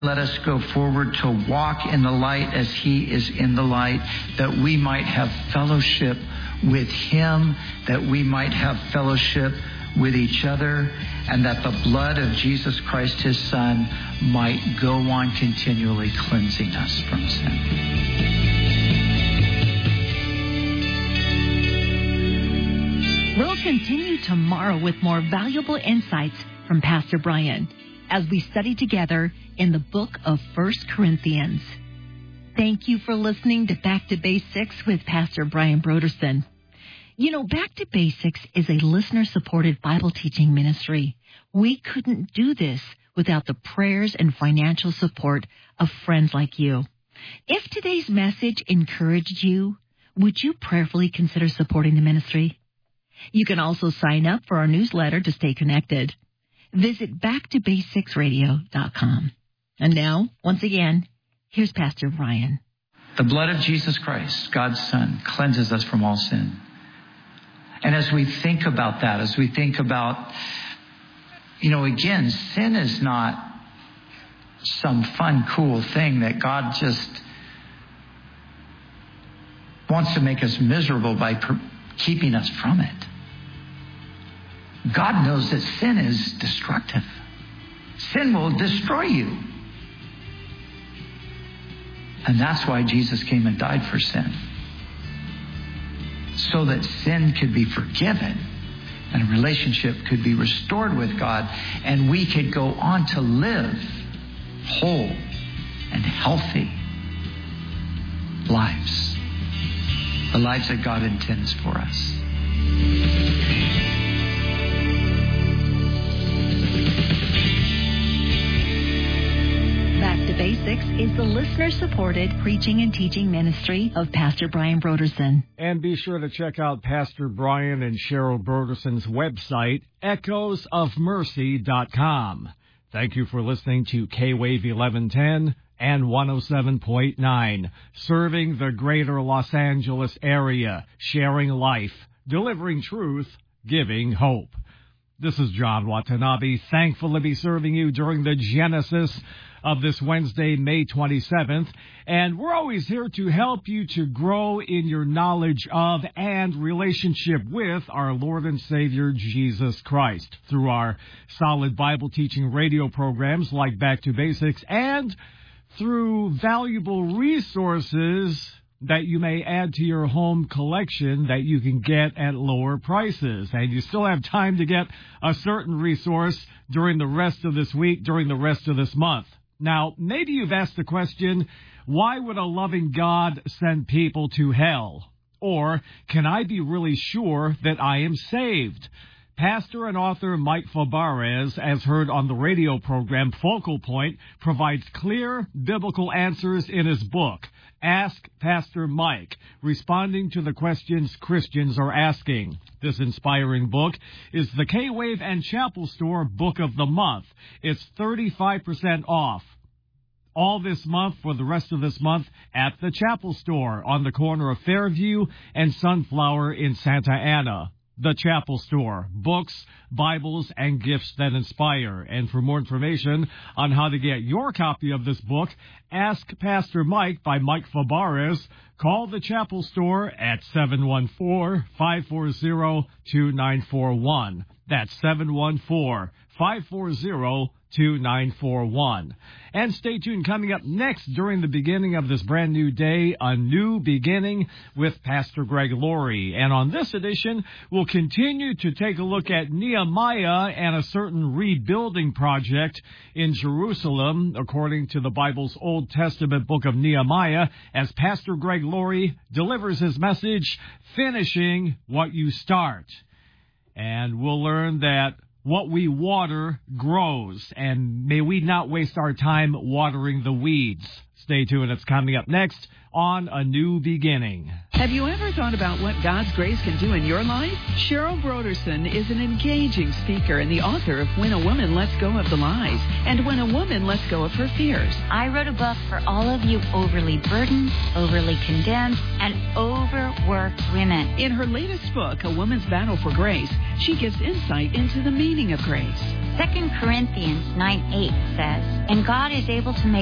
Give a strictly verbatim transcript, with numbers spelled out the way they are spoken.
Let us go forward to walk in the light as he is in the light, that we might have fellowship with him, that we might have fellowship with each other, and that the blood of Jesus Christ, his Son, might go on continually cleansing us from sin. We'll continue tomorrow with more valuable insights from Pastor Brian as we study together in the book of First Corinthians. Thank you for listening to Back to Basics with Pastor Brian Broderson. You know, Back to Basics is a listener-supported Bible teaching ministry. We couldn't do this without the prayers and financial support of friends like you. If today's message encouraged you, would you prayerfully consider supporting the ministry? You can also sign up for our newsletter to stay connected. Visit back to basics radio dot com. And now, once again, here's Pastor Brian. The blood of Jesus Christ, God's Son, cleanses us from all sin. And as we think about that, as we think about, you know, again, sin is not some fun, cool thing that God just wants to make us miserable by per- keeping us from it. God knows that sin is destructive. Sin will destroy you. And that's why Jesus came and died for sin. So that sin could be forgiven and a relationship could be restored with God, and we could go on to live whole and healthy lives. The lives that God intends for us. Back to Basics is the listener-supported preaching and teaching ministry of Pastor Brian Broderson. And be sure to check out Pastor Brian and Cheryl Broderson's website, echoes of mercy dot com. Thank you for listening to K-Wave eleven ten and one oh seven point nine, serving the greater Los Angeles area, sharing life, delivering truth, giving hope. This is John Watanabe, thankful to be serving you during the Genesis of this Wednesday, May twenty-seventh. And we're always here to help you to grow in your knowledge of and relationship with our Lord and Savior, Jesus Christ, through our solid Bible teaching radio programs like Back to Basics, and through valuable resources that you may add to your home collection that you can get at lower prices. And you still have time to get a certain resource during the rest of this week, during the rest of this month. Now, maybe you've asked the question, why would a loving God send people to hell? Or, can I be really sure that I am saved? Pastor and author Mike Fabarez, as heard on the radio program Focal Point, provides clear biblical answers in his book, Ask Pastor Mike, responding to the questions Christians are asking. This inspiring book is the K-Wave and Chapel Store Book of the Month. It's thirty-five percent off all this month for the rest of this month at the Chapel Store on the corner of Fairview and Sunflower in Santa Ana. The Chapel Store, books, Bibles, and gifts that inspire. And for more information on how to get your copy of this book, Ask Pastor Mike by Mike Fabarez. Call the Chapel Store at seven one four, five four zero, two nine four one. That's seven one four, five four zero, two nine four one. And stay tuned. Coming up next during the beginning of this brand new day, a new beginning with Pastor Greg Laurie. And on this edition, we'll continue to take a look at Nehemiah and a certain rebuilding project in Jerusalem, according to the Bible's Old Testament book of Nehemiah, as Pastor Greg Laurie delivers his message, Finishing What You Start. And we'll learn that what we water grows, and may we not waste our time watering the weeds. Stay tuned. It's coming up next on A New Beginning. Have you ever thought about what God's grace can do in your life? Cheryl Broderson is an engaging speaker and the author of When a Woman Lets Go of the Lies and When a Woman Lets Go of Her Fears. I wrote a book for all of you overly burdened, overly condemned, and overworked women. In her latest book, A Woman's Battle for Grace, she gives insight into the meaning of grace. Second Corinthians nine eight says, and God is able to make